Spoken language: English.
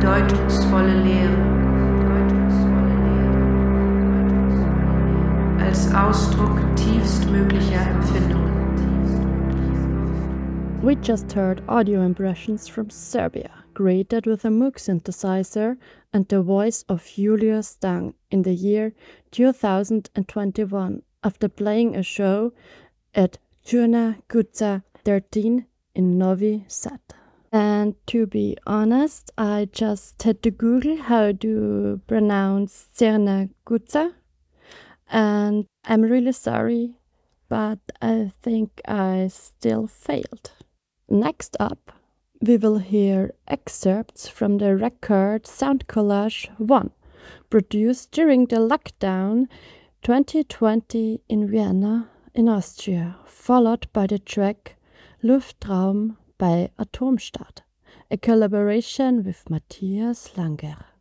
bedeutungsvolle Leere, als Ausdruck tiefstmöglicher Empfindungen. We just heard audio impressions from Serbia, created with a Moog synthesizer and the voice of Julia Stang in the year 2021 after playing a show at Crna Kuća 13 in Novi Sad. And to be honest, I just had to Google how to pronounce Crna Kuća, and I'm really sorry, but I think I still failed. Next up, we will hear excerpts from the record Sound Collage 1, produced during the lockdown 2020 in Vienna, in Austria, followed by the track Luftraum by Atomstadt, a collaboration with Matthias Langer.